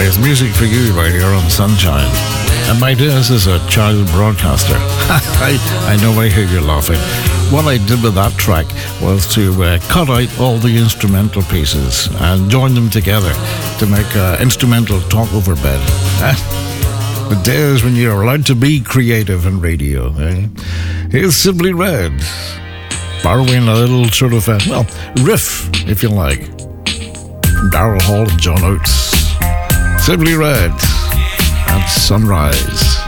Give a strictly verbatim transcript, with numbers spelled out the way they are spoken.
There's music for you right here on Sunshine. And my dears, as a child broadcaster, I, I know I hear you laughing. What I did with that track was to uh, cut out all the instrumental pieces and join them together to make an instrumental talk over bed. The days when you're allowed to be creative in radio. Eh? Here's Simply Red, borrowing a little sort of, a, well, riff, if you like, from Daryl Hall and John Oates. Simply Red and Sunrise.